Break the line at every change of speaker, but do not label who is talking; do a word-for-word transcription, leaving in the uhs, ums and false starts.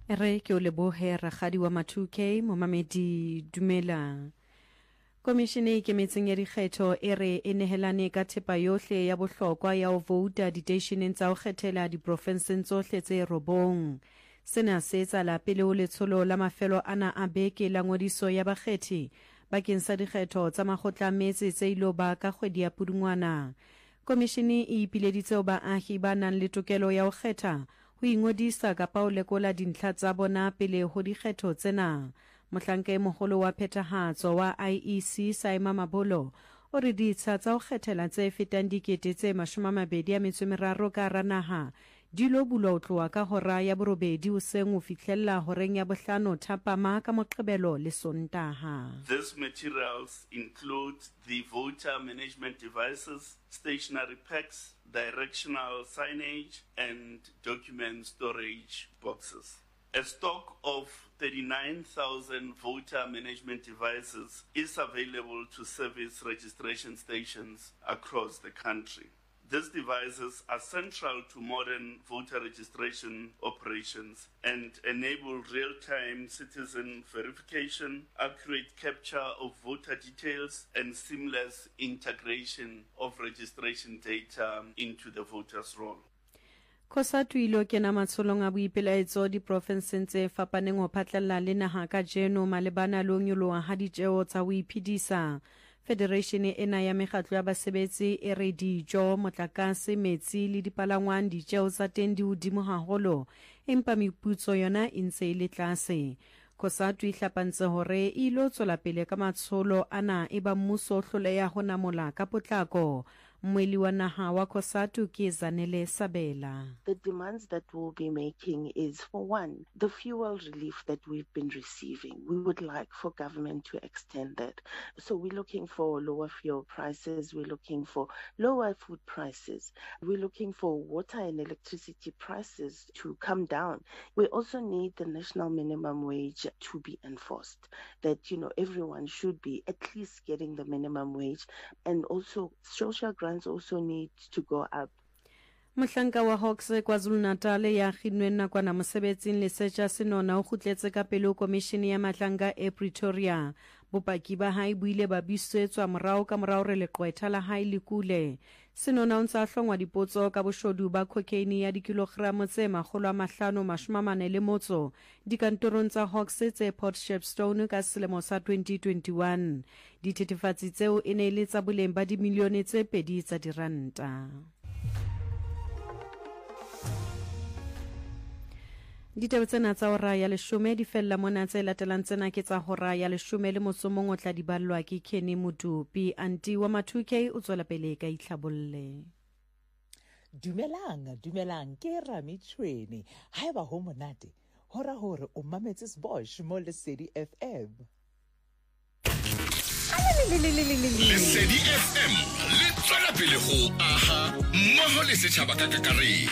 Re ke o lebohe Rakgadi wa Mathuke momamedi dumela. Komishene e Kemetseng ya Dikgetho e re e nehelane ka thepa yohle ya bohlokwa ya ho vouta diteisheneng tsa ho kgethela diprofenseng tsohle tse robong. Sena se etsahala pele ho letsholo la mafelo ana a beke la ngodiso ya bakgethi bakeng sa dikgetho tsa makgotla a metse tse ilo ba ka kgwedi ya Pudungwana. Komishene e ipileditse ho baahi ba nang le tokelo ya ho kgetha ho ingodisa kapa ho lekola dintlha tsa bona pele ho dikgetho tsena. Mohlanke moholo wa phethahatso wa I E C Saima Mabolo o re ditsha tsa ho kgethela tse fetang dikete tse mashome a mabedi a metso e meraro ka hara naha di lo bulwa ho tloha ka hora ya borobedi hoseng ho fihlella horeng ya bohlano thapama ka Moqebelo le Sontaha.
These materials include the voter management devices, stationary packs, directional signage, and document storage boxes. A stock of thirty-nine thousand voter management devices is available to service registration stations across the country. These devices are central to modern voter registration operations and enable real-time citizen verification, accurate capture of voter details, and seamless integration of registration data into the voter's roll.
Khosatu ilo kena matsholong a boipelaetso diprofenseng tse fapaneng ho phatlalla le naha ka jeno malebana le ho nyoloha ha ditjeo tsa ho iphedisa. Federation ena ya mekgatlo ya basebetsi e re dijo, motlakase, metsi le dipalangwang ditjeo tsa teng di hodimo haholo, empa meputso yona e ntse e le tlase. Khosatu e hlapantse hore e ilo tswela pele ka matsholo ana e ba mmuso o hloleha ho namola ka potlako. Mweli wa naha wa Khosatu ke Zanele Sabela.
The demands that we'll be making is, for one, the fuel relief that we've been receiving. We would like for government to extend that. So we're looking for lower fuel prices. We're looking for lower food prices. We're looking for water and electricity prices to come down. We also need the national minimum wage to be enforced. That, you know, everyone should be at least getting the minimum wage, and also social grants also need to go up.
Mohlanka wa Hawks KwaZulu-Natal ya kginweng nakwana mosebetsing Lesetja Senona o kgutletse ka pele ho komishene ya matlanga e Pretoria. Bopaki ba hae bo ile ba bisetswa morao ka morao re leqwetha la hae le kule. Senona o ntse a hlongwa dipotso ka boshodu ba cocaine ya dikilogramo tse makgolo a mahlano mashome a mane le motso dikantorong tsa Hawks tse Port Shepstone ka selemo sa twenty twenty-one. Dithethefatsi tseo e ne le tsa boleng ba dimilione tse pedi tsa diranta. Ditaba tsena tsa hora ya leshome di fella mona tse latelang tsena ke tsa hora ya leshome le mosomong o tla di ballwa ke Kenny Mudupi. Anti wa Mathuke o tswela pele ka itlhabolle.
Dumelang, dumelang ke Rami Tshweni. Haeba ho monate hora hore o mametse Sbosh mo Lesedi F M.
Lesedi F M le tswela pele ho aha mmoho le setjhaba ka kakaretso.